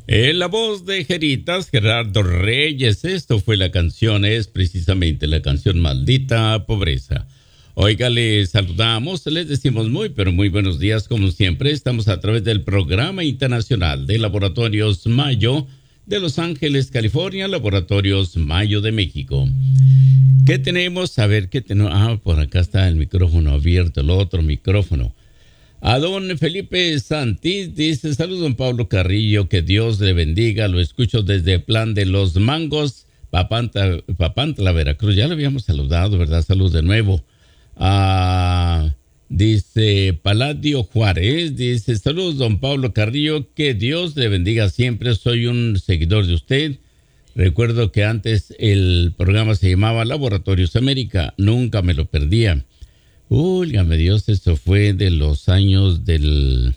En la voz de Jeritas, Gerardo Reyes, esto fue la canción, es precisamente la canción Maldita Pobreza. Oiga, les saludamos, les decimos muy, pero muy buenos días, como siempre. Estamos a través del Programa Internacional de Laboratorios Mayo de Los Ángeles, California, Laboratorios Mayo de México. ¿Qué tenemos? A ver, ¿qué tenemos? Ah, por acá está el micrófono abierto, el otro micrófono. A don Felipe Santis dice, saludos don Pablo Carrillo, que Dios le bendiga, lo escucho desde Plan de los Mangos, Papantla, Veracruz. Ya lo habíamos saludado, ¿verdad? Salud de nuevo. Dice Paladio Juárez, dice, saludos don Pablo Carrillo, que Dios le bendiga siempre, soy un seguidor de usted. Recuerdo que antes el programa se llamaba Laboratorios América, nunca me lo perdía. Úlgame Dios, eso fue de los años del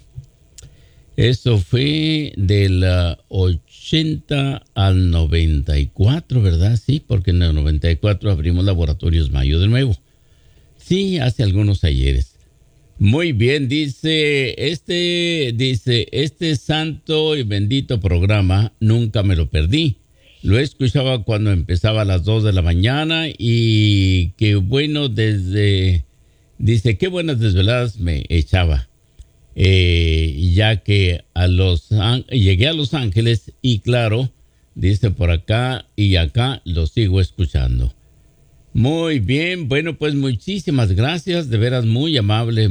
80 al 94, ¿verdad? Sí, porque en el 94 abrimos Laboratorios Mayo de nuevo. Sí, hace algunos ayeres. Muy bien, dice, este santo y bendito programa, nunca me lo perdí. Lo escuchaba cuando empezaba a las 2 de la mañana y qué bueno dice, qué buenas desveladas me echaba, ya que llegué a Los Ángeles y claro, dice por acá y acá lo sigo escuchando. Muy bien, bueno, pues muchísimas gracias, de veras muy amable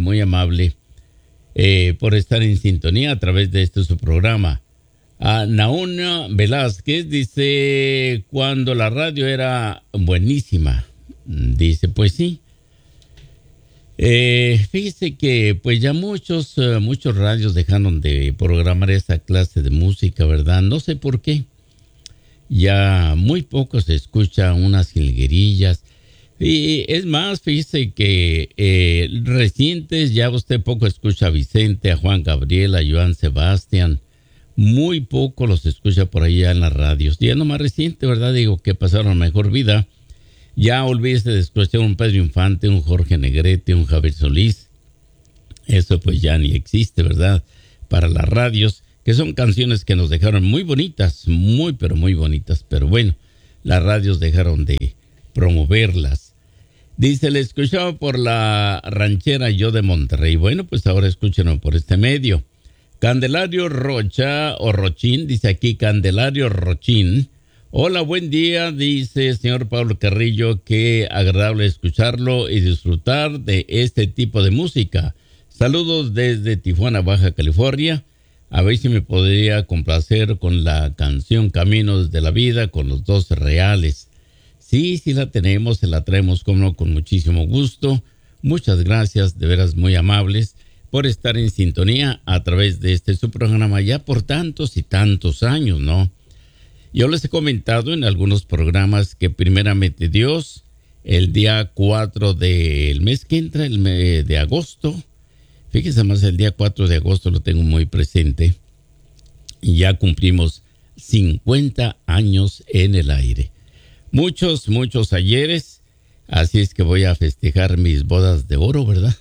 por estar en sintonía a través de su programa. Nauna Velázquez dice, cuando la radio era buenísima, dice, pues sí. Fíjese que pues ya muchos radios dejaron de programar esa clase de música, ¿verdad? No sé por qué. Ya muy poco se escucha unas jilguerillas. Y es más, fíjese que recientes ya usted poco escucha a Vicente, a Juan Gabriel, a Joan Sebastián. Muy poco los escucha por allá en las radios. Ya no más reciente, ¿verdad? Digo que pasaron mejor vida. Ya olvídese de escuchar un Pedro Infante, un Jorge Negrete, un Javier Solís. Eso pues ya ni existe, ¿verdad? Para las radios, que son canciones que nos dejaron muy bonitas, muy pero muy bonitas. Pero bueno, las radios dejaron de promoverlas. Dice, le escuchaba por la ranchera yo de Monterrey. Bueno, pues ahora escúchenlo por este medio. Candelario Rocha o Rochín, dice aquí Candelario Rochín. Hola, buen día, dice señor Pablo Carrillo, qué agradable escucharlo y disfrutar de este tipo de música. Saludos desde Tijuana, Baja California. A ver si me podría complacer con la canción Caminos de la Vida con los Dos Reales. Sí, la tenemos, se la traemos con muchísimo gusto. Muchas gracias, de veras muy amables, por estar en sintonía a través de su programa ya por tantos y tantos años, ¿no? Yo les he comentado en algunos programas que primeramente Dios, el día 4 del mes que entra, el mes de agosto, fíjense más, el día 4 de agosto lo tengo muy presente, y ya cumplimos 50 años en el aire. Muchos ayeres, así es que voy a festejar mis bodas de oro, ¿verdad?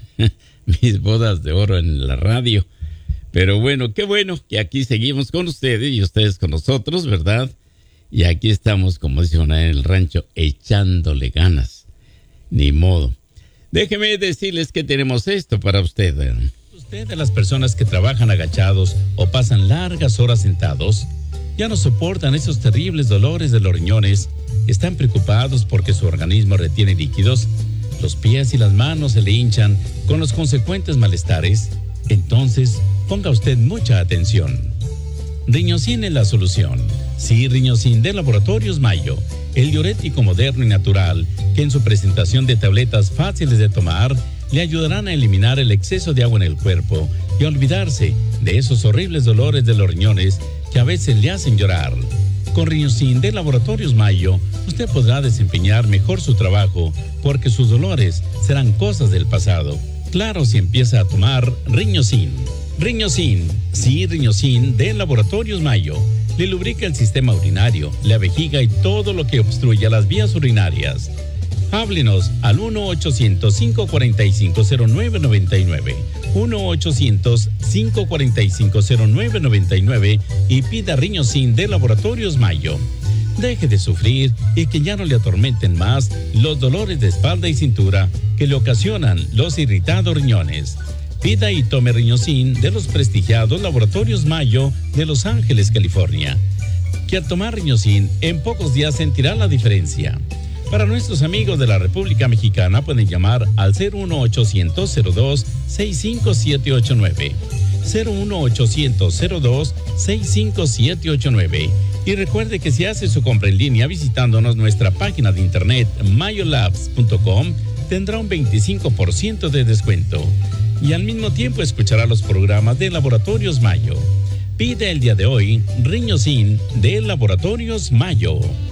Mis bodas de oro en la radio. Pero bueno, qué bueno que aquí seguimos con ustedes y ustedes con nosotros, ¿verdad? Y aquí estamos, como dicen en el rancho, echándole ganas. Ni modo. Déjeme decirles que tenemos esto para usted. Usted de las personas que trabajan agachados o pasan largas horas sentados, ya no soportan esos terribles dolores de los riñones, están preocupados porque su organismo retiene líquidos, los pies y las manos se le hinchan con los consecuentes malestares. Entonces, ponga usted mucha atención. Riñosin es la solución. Sí, Riñosin de Laboratorios Mayo, el diurético moderno y natural, que en su presentación de tabletas fáciles de tomar, le ayudarán a eliminar el exceso de agua en el cuerpo y a olvidarse de esos horribles dolores de los riñones que a veces le hacen llorar. Con Riñosin de Laboratorios Mayo, usted podrá desempeñar mejor su trabajo porque sus dolores serán cosas del pasado. Claro, si empieza a tomar Riñosin. Riñosin, sí, Riñosin de Laboratorios Mayo. Le lubrica el sistema urinario, la vejiga y todo lo que obstruya las vías urinarias. Háblenos al 1-800-545-0999 1-800-545-0999 y pida Riñosin de Laboratorios Mayo. Deje de sufrir y que ya no le atormenten más los dolores de espalda y cintura que le ocasionan los irritados riñones. Pida y tome Riñosin de los prestigiados Laboratorios Mayo de Los Ángeles, California, que al tomar Riñosin en pocos días sentirá la diferencia. Para nuestros amigos de la República Mexicana pueden llamar al 01800-02-65789. 01800-02-65789. Y recuerde que si hace su compra en línea visitándonos nuestra página de internet mayolabs.com, tendrá un 25% de descuento. Y al mismo tiempo escuchará los programas de Laboratorios Mayo. Pide el día de hoy Riñosin de Laboratorios Mayo.